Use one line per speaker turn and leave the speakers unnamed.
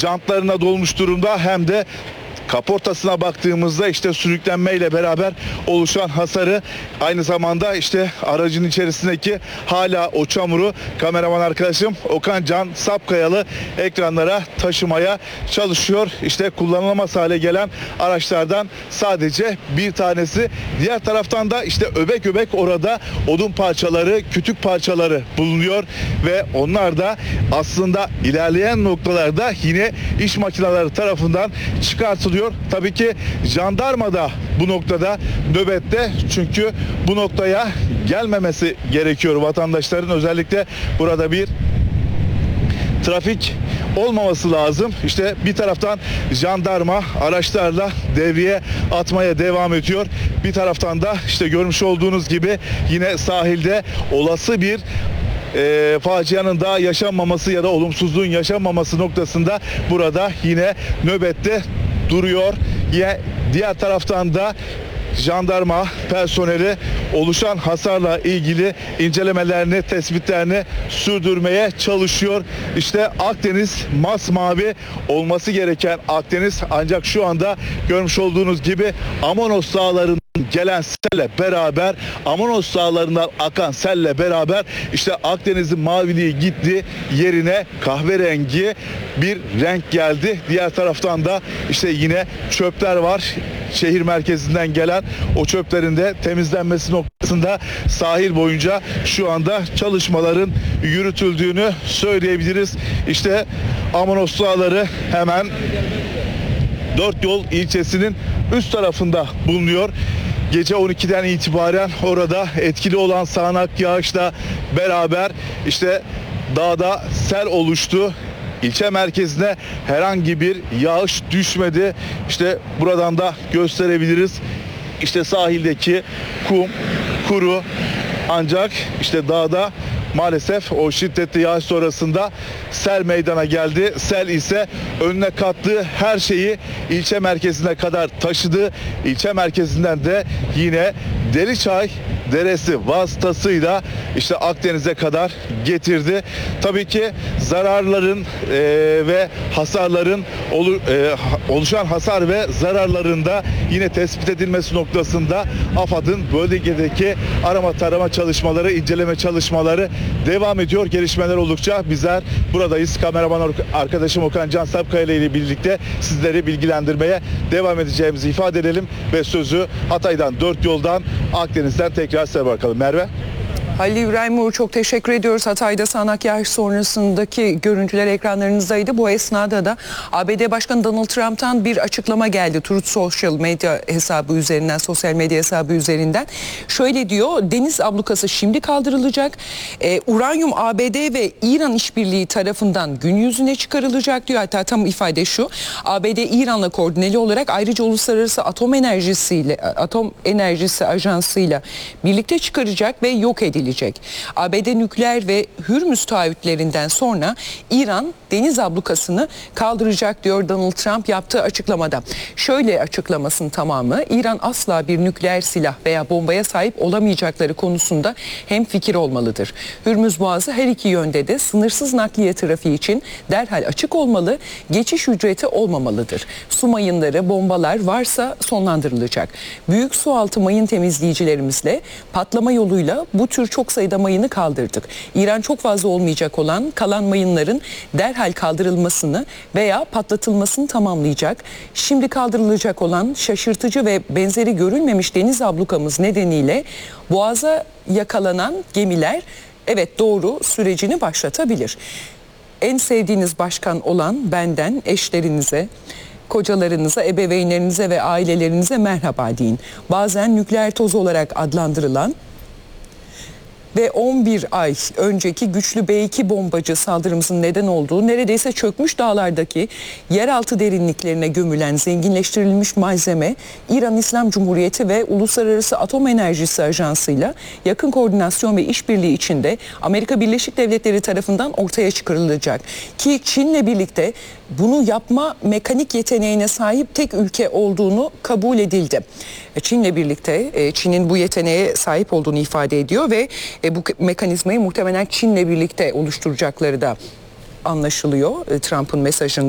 jantlarına dolmuş durumda hem de kaportasına baktığımızda işte sürüklenmeyle beraber oluşan hasarı, aynı zamanda işte aracın içerisindeki hala o çamuru kameraman arkadaşım Okan Can Sapkayalı ekranlara taşımaya çalışıyor. İşte kullanılamaz hale gelen araçlardan sadece bir tanesi. Diğer taraftan da işte öbek öbek orada odun parçaları, kütük parçaları bulunuyor ve onlar da aslında ilerleyen noktalarda yine iş makineleri tarafından çıkartılıyor. Tabii ki jandarma da bu noktada nöbette, çünkü bu noktaya gelmemesi gerekiyor vatandaşların. Özellikle burada bir trafik olmaması lazım. İşte bir taraftan jandarma araçlarla devriye atmaya devam ediyor. Bir taraftan da işte görmüş olduğunuz gibi yine sahilde olası bir facianın daha yaşanmaması ya da olumsuzluğun yaşanmaması noktasında burada yine nöbette duruyor. Yine diğer taraftan da jandarma personeli oluşan hasarla ilgili incelemelerini, tespitlerini sürdürmeye çalışıyor. İşte Akdeniz masmavi olması gereken Akdeniz, ancak şu anda görmüş olduğunuz gibi Amonos dağlarından gelen selle beraber, Amonos dağlarından akan selle beraber işte Akdeniz'in maviliği gitti, yerine kahverengi bir renk geldi. Diğer taraftan da işte yine çöpler var. Şehir merkezinden gelen o çöplerin de temizlenmesi noktasında sahil boyunca şu anda çalışmaların yürütüldüğünü söyleyebiliriz. İşte Amonos dağları hemen Dört Yol ilçesinin üst tarafında bulunuyor. Gece 12'den itibaren orada etkili olan sağanak yağışla beraber işte dağda sel oluştu. İlçe merkezine herhangi bir yağış düşmedi. İşte buradan da gösterebiliriz. İşte sahildeki kum kuru, ancak işte dağda maalesef o şiddetli yağış sonrasında sel meydana geldi. Sel ise önüne kattığı her şeyi ilçe merkezine kadar taşıdı. İlçe merkezinden de yine Deliçay Deresi vasıtasıyla işte Akdeniz'e kadar getirdi. Tabii ki zararların ve hasarların oluşan hasar ve zararlarında yine tespit edilmesi noktasında AFAD'ın bölgedeki arama tarama çalışmaları, inceleme çalışmaları devam ediyor. Gelişmeler oldukça bizler buradayız. Kameraman arkadaşım Okan Can Sapkaya ile birlikte sizleri bilgilendirmeye devam edeceğimizi ifade edelim ve sözü Hatay'dan, Dört Yol'dan, Akdeniz'den tekrar size bakalım. Merve.
Halil İbrahim Uğur, çok teşekkür ediyoruz. Hatay'da sağanak yağış sonrasındaki görüntüler ekranlarınızdaydı. Bu esnada da ABD Başkanı Donald Trump'tan bir açıklama geldi. Truth Social medya hesabı üzerinden, sosyal medya hesabı üzerinden. Şöyle diyor: deniz ablukası şimdi kaldırılacak. Uranyum ABD ve İran işbirliği tarafından gün yüzüne çıkarılacak diyor. Hatta tam ifade şu: ABD İran'la koordineli olarak ayrıca Uluslararası Atom Enerjisi Ajansı'yla birlikte çıkaracak ve yok edilecek. ABD nükleer ve Hürmüz taahhütlerinden sonra İran deniz ablukasını kaldıracak diyor Donald Trump yaptığı açıklamada. Şöyle açıklamasının tamamı: İran asla bir nükleer silah veya bombaya sahip olamayacakları konusunda hemfikir olmalıdır. Hürmüz Boğazı her iki yönde de sınırsız nakliye trafiği için derhal açık olmalı, geçiş ücreti olmamalıdır. Su mayınları, bombalar varsa sonlandırılacak. Büyük sualtı mayın temizleyicilerimizle patlama yoluyla bu tür çok sayıda mayını kaldırdık. İran çok fazla olmayacak olan kalan mayınların derhal kaldırılmasını veya patlatılmasını tamamlayacak. Şimdi kaldırılacak olan şaşırtıcı ve benzeri görülmemiş deniz ablukamız nedeniyle boğaza yakalanan gemiler evet doğru sürecini başlatabilir. En sevdiğiniz başkan olan benden eşlerinize, kocalarınıza, ebeveynlerinize ve ailelerinize merhaba deyin. Bazen nükleer toz olarak adlandırılan ve 11 ay önceki güçlü B2 bombacı saldırımızın neden olduğu neredeyse çökmüş dağlardaki yeraltı derinliklerine gömülen zenginleştirilmiş malzeme İran İslam Cumhuriyeti ve Uluslararası Atom Enerjisi Ajansı'yla yakın koordinasyon ve işbirliği içinde Amerika Birleşik Devletleri tarafından ortaya çıkarılacak. Ki Çin'le birlikte bunu yapma mekanik yeteneğine sahip tek ülke olduğunu kabul edildi. Çin'le birlikte Çin'in bu yeteneğe sahip olduğunu ifade ediyor ve bu mekanizmayı muhtemelen Çin'le birlikte oluşturacakları da anlaşılıyor Trump'ın mesajında.